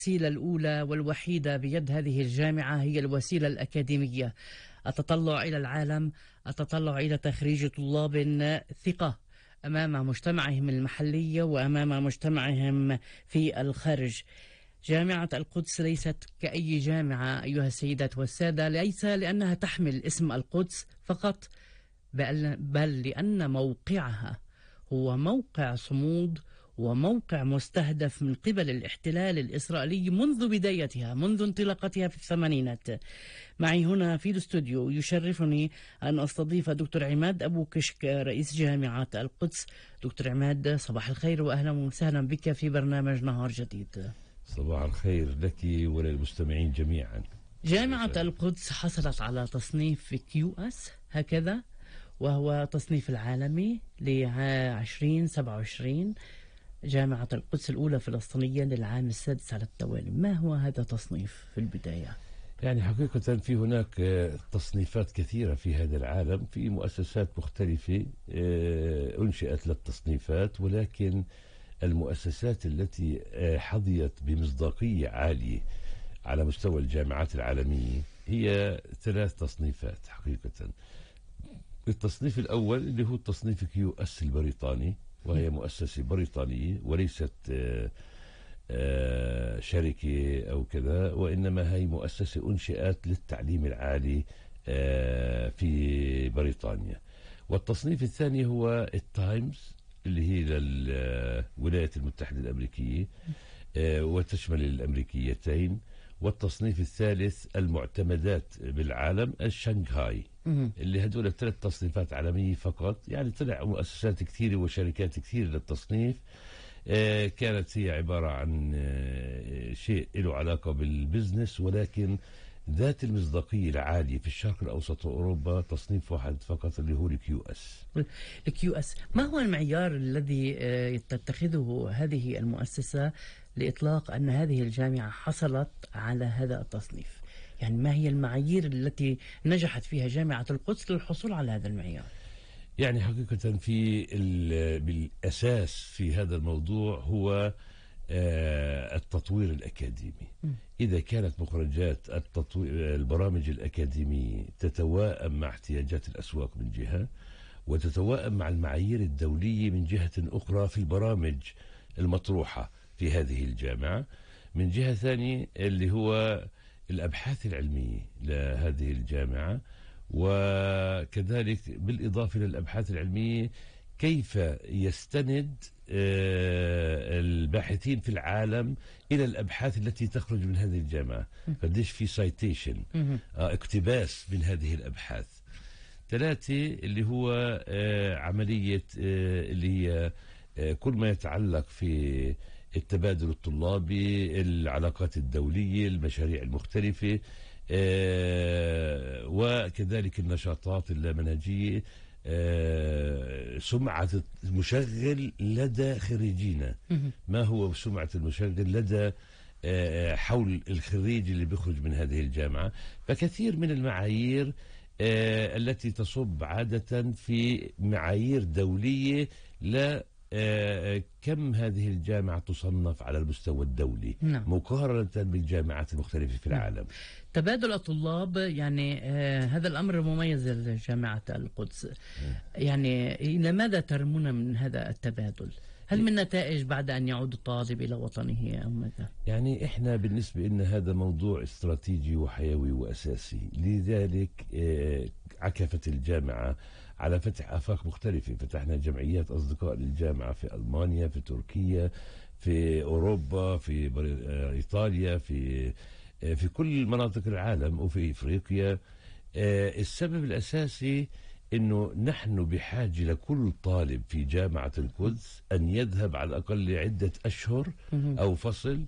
الوسيلة الأولى والوحيدة بيد هذه الجامعة هي الوسيلة الأكاديمية. التطلع إلى العالم، التطلع إلى تخريج طلاب ثقة أمام مجتمعهم المحلي وأمام مجتمعهم في الخارج. جامعة القدس ليست كأي جامعة أيها السيدات والسادة، ليس لأنها تحمل اسم القدس فقط، بل لأن موقعها هو موقع صمود وموقع مستهدف من قبل الاحتلال الإسرائيلي منذ بدايتها، منذ انطلاقتها في الثمانينات. معي هنا في الاستوديو يشرفني أن أستضيف دكتور عماد أبو كشك رئيس جامعة القدس. دكتور عماد، صباح الخير وأهلا وسهلا بك في برنامج نهار جديد. صباح الخير لك وللمستمعين جميعا. جامعة القدس حصلت على تصنيف QS هكذا، وهو تصنيف العالمي ل 2027. جامعة القدس الأولى فلسطينية للعام السادس على التوالي. ما هو هذا التصنيف في البداية؟ يعني حقيقة في هناك تصنيفات كثيرة في هذا العالم، في مؤسسات مختلفة أنشئت للتصنيفات، ولكن المؤسسات التي حظيت بمصداقية عالية على مستوى الجامعات العالمية هي 3 تصنيفات حقيقة. التصنيف الأول اللي هو التصنيف QS البريطاني، وهي مؤسسة بريطانية وليست شركة أو كذا، وإنما هي مؤسسة أنشئت للتعليم العالي في بريطانيا. والتصنيف الثاني هو التايمز اللي هي للولايات المتحدة الأمريكية وتشمل الأمريكيتين. والتصنيف الثالث المعتمدات بالعالم الشنغهاي، اللي هدول 3 تصنيفات عالمية فقط. يعني طلع مؤسسات كثيرة وشركات كثيرة للتصنيف. كانت هي عبارة عن شيء له علاقة بالبزنس، ولكن ذات المصداقية العالية في الشرق الأوسط وأوروبا تصنيف واحد فقط اللي هو الQS. ما هو المعيار الذي تتخذه هذه المؤسسة لإطلاق أن هذه الجامعة حصلت على هذا التصنيف؟ يعني ما هي المعايير التي نجحت فيها جامعة القدس للحصول على هذا المعيار؟ يعني حقيقة بالأساس في هذا الموضوع هو التطوير الأكاديمي. إذا كانت مخرجات البرامج الأكاديمية تتوائم مع احتياجات الأسواق من جهة، وتتوائم مع المعايير الدولية من جهة أخرى في البرامج المطروحة في هذه الجامعة، من جهة ثانية اللي هو الأبحاث العلمية لهذه الجامعة، وكذلك بالإضافة للأبحاث العلمية كيف يستند الباحثين في العالم إلى الأبحاث التي تخرج من هذه الجامعة، قديش في سايتيشن اقتباس من هذه الأبحاث. 3 اللي هو عملية اللي هي كل ما يتعلق في التبادل الطلابي، العلاقات الدولية، المشاريع المختلفة، وكذلك النشاطات اللامنهجية، سمعة المشغل لدى خريجينا. ما هو سمعة المشغل لدى حول الخريج اللي بيخرج من هذه الجامعة؟ فكثير من المعايير التي تصب عادة في معايير دولية لا كم هذه الجامعة تصنف على المستوى الدولي مقارنة بالجامعات المختلفة في العالم. تبادل الطلاب، يعني هذا الأمر مميز لجامعة القدس. يعني إلى ماذا ترمون من هذا التبادل؟ هل من نتائج بعد أن يعود الطالب إلى وطنه أو ماذا؟ يعني إحنا بالنسبة لنا هذا موضوع استراتيجي وحيوي وأساسي، لذلك عكفت الجامعة على فتح آفاق مختلفة. فتحنا جمعيات أصدقاء للجامعة في ألمانيا، في تركيا، في أوروبا، في إيطاليا، في كل مناطق العالم، وفي إفريقيا. السبب الأساسي إنه نحن بحاجة لكل طالب في جامعة القدس أن يذهب على الأقل عدة أشهر أو فصل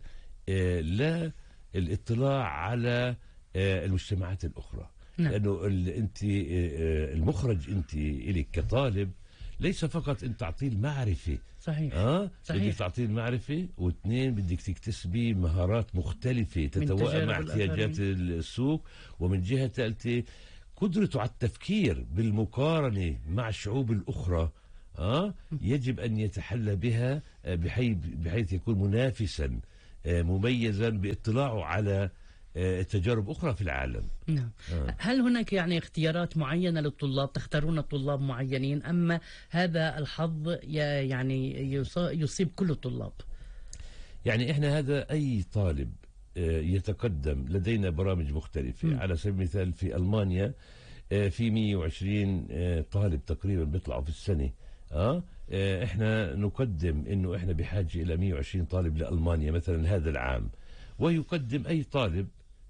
للاطلاع على المجتمعات الأخرى. لأنه أنت المخرج أنت إليك كطالب ليس فقط أنت تعطيه المعرفة. صحيح. بدك تعطيه المعرفة، واثنين بدك تكتسبي مهارات مختلفة تتوائم مع احتياجات السوق، ومن جهة ثالثة قدرته على التفكير بالمقارنة مع الشعوب الأخرى يجب أن يتحلى بها بحيث يكون منافسا مميزا باطلاعه على تجارب أخرى في العالم. نعم. هل هناك يعني اختيارات معينة للطلاب، تختارون طلاب معينين، أما هذا الحظ يعني يصيب كل الطلاب؟ يعني إحنا هذا أي طالب يتقدم، لدينا برامج مختلفة. على سبيل المثال في ألمانيا في 120 طالب تقريبا بيطلعوا في السنة. احنا نقدم انه احنا بحاجة الى 120 طالب لألمانيا مثلا هذا العام، ويقدم اي طالب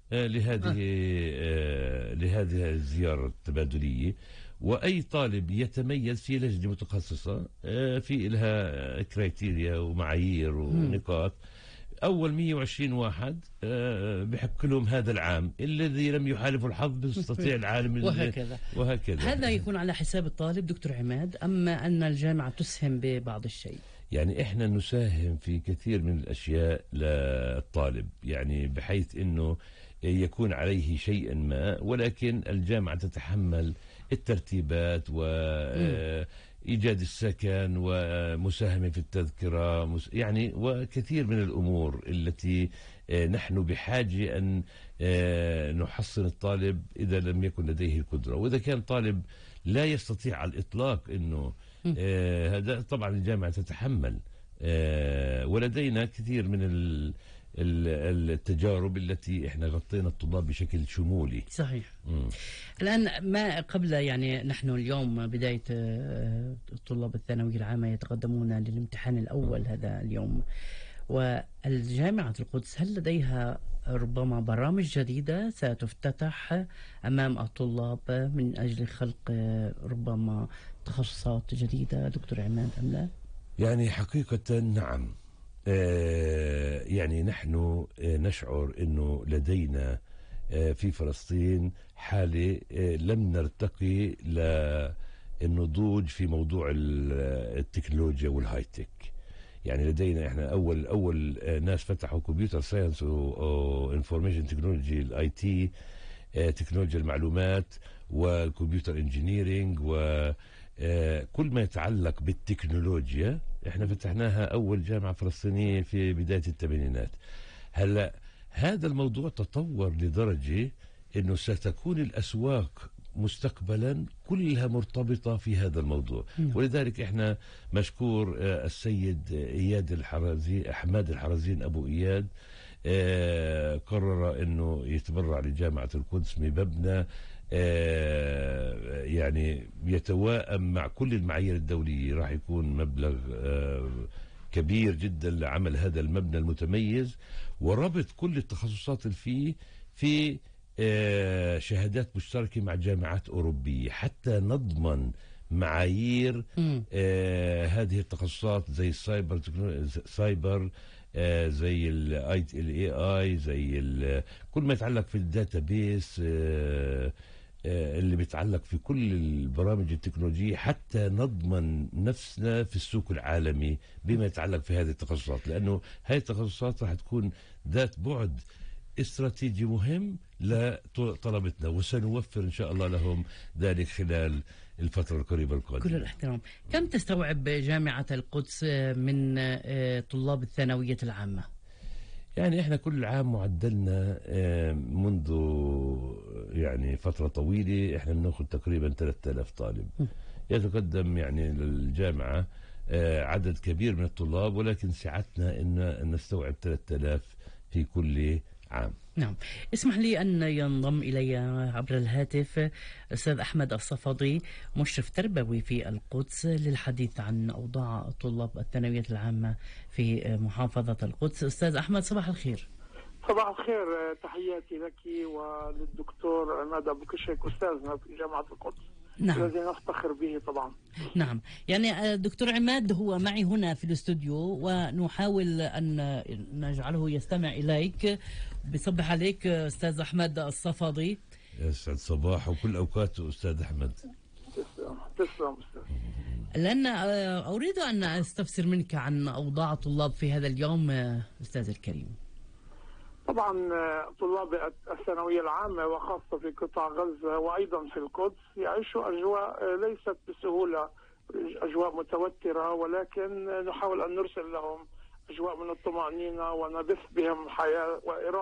لهذه الزيارة التبادلية. واي طالب يتميز في لجنة متخصصة في لها كرايتيريا ومعايير ونقاط. أول 120 واحد بحق لهم هذا العام، الذي لم يحالف الحظ بيستطيع العالم وهكذا. هذا يكون على حساب الطالب دكتور عماد، أما أن الجامعة تسهم ببعض الشيء؟ يعني إحنا نساهم في كثير من الأشياء للطالب، يعني بحيث أنه يكون عليه شيء ما، ولكن الجامعة تتحمل الترتيبات إيجاد السكن ومساهمة في التذكرة، يعني وكثير من الأمور التي نحن بحاجة أن نحصن الطالب إذا لم يكن لديه القدرة. وإذا كان طالب لا يستطيع على الإطلاق أنه هذا طبعا الجامعة تتحمل. ولدينا كثير من التجارب التي احنا غطينا الطلاب بشكل شمولي. صحيح. الآن ما قبل، يعني نحن اليوم بداية طلاب الثانوية العامة يتقدمون للامتحان الأول هذا اليوم، والجامعة القدس هل لديها ربما برامج جديدة ستفتتح أمام الطلاب من أجل خلق ربما تخصصات جديدة دكتور عماد أم لا؟ يعني حقيقة نعم. يعني نحن نشعر أنه لدينا في فلسطين حالة لم نرتقي للنضوج في موضوع التكنولوجيا والهايتك. يعني لدينا احنا اول ناس فتحوا كمبيوتر ساينس وانفورميشن تكنولوجي، الاي تي، تكنولوجيا المعلومات والكمبيوتر انجينيرينج وكل ما يتعلق بالتكنولوجيا. احنا فتحناها اول جامعة فلسطينية في بداية الثمانينات. هلا هذا الموضوع تطور لدرجة انه ستكون الاسواق مستقبلا كلها مرتبطة في هذا الموضوع. ولذلك احنا مشكور السيد اياد الحرزي، احمد الحرزين ابو اياد، قرر انه يتبرع لجامعة القدس بمبنى يعني يتوائم مع كل المعايير الدولية. راح يكون مبلغ كبير جدا لعمل هذا المبنى المتميز، وربط كل التخصصات اللي فيه في شهادات مشتركة مع جامعات أوروبية، حتى نضمن معايير هذه التخصصات زي السايبر، زي الاي اي، زي كل ما يتعلق في الداتابيس اللي بيتعلق في كل البرامج التكنولوجية، حتى نضمن نفسنا في السوق العالمي بما يتعلق في هذه التخصصات. لأنه هذه التخصصات راح تكون ذات بعد استراتيجي مهم لطلبتنا، وسنوفر إن شاء الله لهم ذلك خلال الفترة القريبة القادمة. كل الاحترام. كم تستوعب جامعة القدس من طلاب الثانوية العامة؟ يعني احنا كل عام معدلنا منذ يعني فترة طويلة احنا بناخذ تقريبا 3000 طالب. يتقدم يعني للجامعة عدد كبير من الطلاب، ولكن سعتنا ان نستوعب 3000 في كل عام. نعم. اسمح لي أن ينضم إلي عبر الهاتف أستاذ أحمد الصفدي، مشرف تربوي في القدس، للحديث عن أوضاع طلاب الثانوية العامة في محافظة القدس. أستاذ أحمد صباح الخير. صباح الخير، تحياتي لك وللدكتور عماد أبو كشك أستاذنا في جامعة القدس. نعم. الذي نفتخر به طبعا. نعم. يعني دكتور عماد هو معي هنا في الاستوديو، ونحاول أن نجعله يستمع إليك. بصبح عليك أستاذ أحمد الصفدي. يسعد صباح وكل أوقاته أستاذ أحمد. تسلم أستاذ. لأن أريد أن أستفسر منك عن أوضاع الطلاب في هذا اليوم أستاذ الكريم. طبعا طلاب الثانوية العامة وخاصة في قطاع غزة وأيضا في القدس يعيشوا أجواء ليست بسهولة، أجواء متوترة، ولكن نحاول أن نرسل لهم أجواء من الطمأنينة ونبث بهم حياة وإرادة